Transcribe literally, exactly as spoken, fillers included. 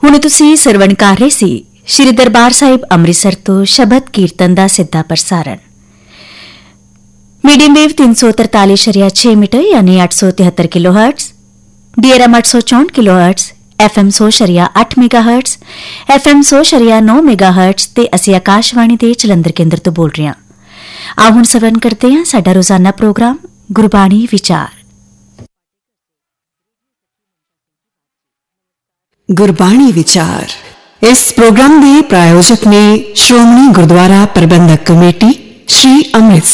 ਹੁਣ ਤੁਸੀਂ ਸਰਵਣ ਕਰ ਰਹੇ ਸੀ ਸ਼੍ਰੀ ਦਰਬਾਰ ਸਾਹਿਬ ਅੰਮ੍ਰਿਤਸਰ ਤੋਂ ਸ਼ਬਦ ਕੀਰਤਨ ਦਾ ਸਿੱਧਾ ਪ੍ਰਸਾਰਣ। ਮੀਡੀਅਮ ਵੇਵ ਤਿੰਨ ਸੌ ਤਰਤਾਲੀ ਦਸ਼ਮਲਵ ਛੇ ਮੀਟਰ ਯਾਨੀ ਅੱਠ ਸੌ ਤਿਹੱਤਰ ਕਿਲੋਹਰਟਜ਼, ਡੀਆਰਐਮ ਅੱਠ ਸੌ ਚੌਂਹਠ ਕਿਲੋਹਰਟਜ਼, ਐਫਐਮ ਸੌ ਦਸ਼ਮਲਵ ਅੱਠ ਮੈਗਾਹਰਟਜ਼, ਐਫਐਮ ਸੌ ਦਸ਼ਮਲਵ ਨੌਂ ਮੈਗਾਹਰਟਜ਼ ਤੇ ਅਸੀਂ ਆਕਾਸ਼ਵਾਣੀ ਦੇ ਜਲੰਧਰ ਕੇਂਦਰ ਤੋਂ ਬੋਲ ਰਹੇ ਹਾਂ। ਆਓ ਹੁਣ ਸਰਵਣ ਕਰਦੇ ਹਾਂ ਸਾਡਾ ਰੋਜ਼ਾਨਾ ਪ੍ਰੋਗਰਾਮ ਗੁਰਬਾਣੀ ਵਿਚਾਰ। ਗੁਰਬਾਣੀ ਵਿਚਾਰ ਇਸ ਪ੍ਰੋਗਰਾਮ ਦੇ ਪ੍ਰਾਯੋਜਕ ਨੇ ਸ਼੍ਰੋਮਣੀ ਗੁਰਦੁਆਰਾ ਪ੍ਰਬੰਧਕ ਕਮੇਟੀ, ਸ਼੍ਰੀ ਅੰਮ੍ਰਿਤਸਰ।